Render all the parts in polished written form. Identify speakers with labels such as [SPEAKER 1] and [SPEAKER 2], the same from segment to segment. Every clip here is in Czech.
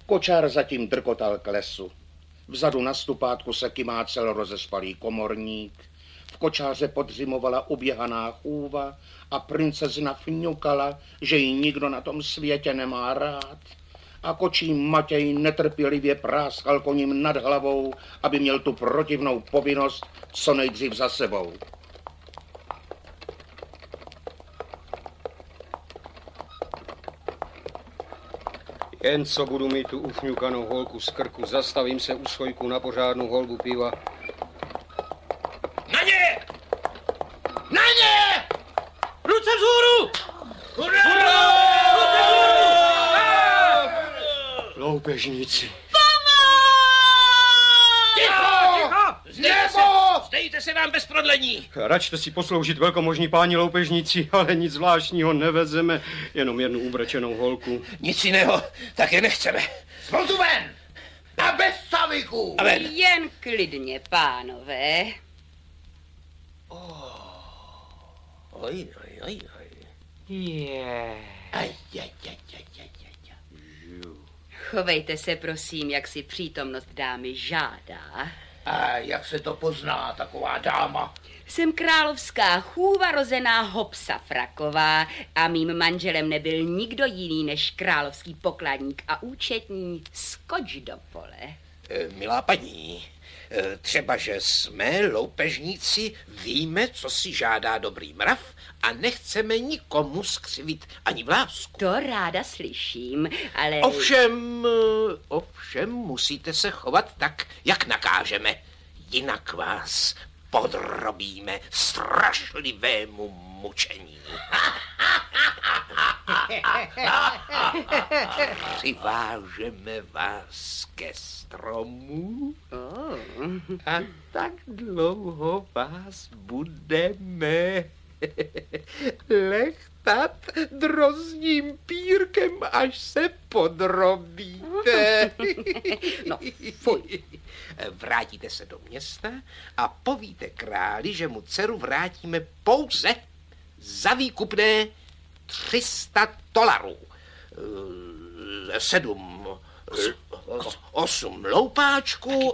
[SPEAKER 1] Kočár zatím drkotal k lesu. Vzadu na stupátku se kymácel rozespalý komorník. V kočáře podřimovala uběhaná chůva a princezna fňukala, že ji nikdo na tom světě nemá rád. A kočí Matěj netrpělivě práskal koním nad hlavou, aby měl tu protivnou povinnost co nejdřív za sebou.
[SPEAKER 2] Jen co budu mít tu ufňukanou holku z krku, zastavím se u schojku na pořádnou holbu piva.
[SPEAKER 3] Na ně! Na ně! Ruce vzhůru! Hurá! Ruce vzhůru!
[SPEAKER 2] Loupežníci.
[SPEAKER 3] Ticho! Zdejte se vám bez prodlení!
[SPEAKER 2] Račte si posloužit velkomožní páni loupežníci, ale nic zvláštního nevezeme, jenom jednu ubrečenou holku.
[SPEAKER 3] Nic jiného také nechceme.
[SPEAKER 4] Zvozu ven! A bez saviků!
[SPEAKER 3] A ven!
[SPEAKER 5] Jen klidně, pánové.
[SPEAKER 3] Oj.
[SPEAKER 5] Chovejte se, prosím, jak si přítomnost dámy žádá.
[SPEAKER 4] A jak se to pozná, taková dáma?
[SPEAKER 5] Jsem královská chůva rozená Hopsa Fraková a mým manželem nebyl nikdo jiný než královský pokladník a účetní Skoč do pole.
[SPEAKER 3] Milá paní, třeba, že jsme loupežníci, víme, co si žádá dobrý mrav a nechceme nikomu skřivit ani vlásku.
[SPEAKER 5] To ráda slyším, ale...
[SPEAKER 3] Ovšem musíte se chovat tak, jak nakážeme. Jinak vás podrobíme strašlivému mučení. Přivážeme vás ke stromu a tak dlouho vás budeme lechtat drozdím pírkem, až se podrobíte.
[SPEAKER 5] No, fuj.
[SPEAKER 3] Vrátíte se do města a povíte králi, že mu dceru vrátíme pouze za výkupné $300. 8 loupáčků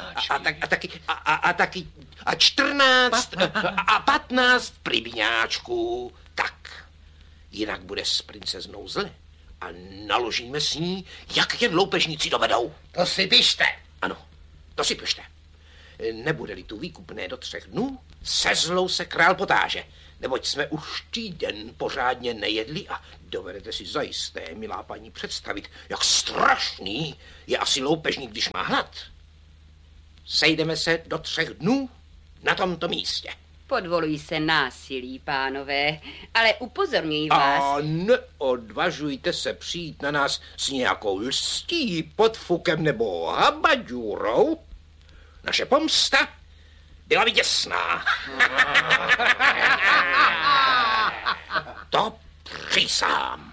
[SPEAKER 3] a 14 a 15 pribiňáčků. Tak, jinak bude s princeznou zle a naložíme s ní, jak jen loupežníci dovedou.
[SPEAKER 4] To si pište.
[SPEAKER 3] Ano, to si pište. Nebude-li tu výkupné do 3 dnů, se zlou se král potáže, neboť jsme už týden pořádně nejedli a dovedete si zajisté, milá paní, představit, jak strašný je asi loupežník, když má hlad. Sejdeme se do 3 dnů na tomto místě.
[SPEAKER 5] Podvolují se násilí, pánové, ale upozorňuji vás...
[SPEAKER 3] A neodvažujte se přijít na nás s nějakou lstí, podfukem nebo habaďůrou. Naše pomsta byla vyděsná. To přísahám.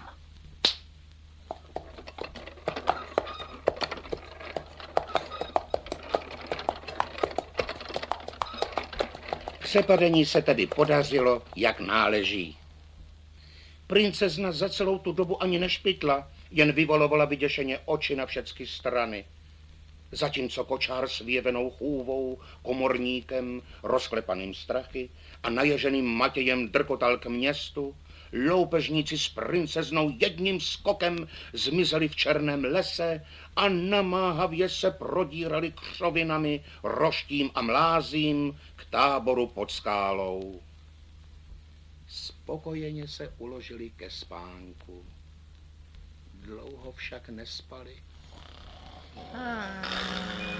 [SPEAKER 1] Přepadení se tedy podařilo, jak náleží. Princezna za celou tu dobu ani nešpitla, jen vyvolovala vyděšeně oči na všechny strany. Zatímco kočár s vyjevenou chůvou, komorníkem, rozklepaným strachy a naježeným Matějem drkotal k městu, loupežníci s princeznou jedním skokem zmizeli v černém lese a namáhavě se prodírali křovinami, roštím a mlázím k táboru pod skálou. Spokojeně se uložili ke spánku. Dlouho však nespali.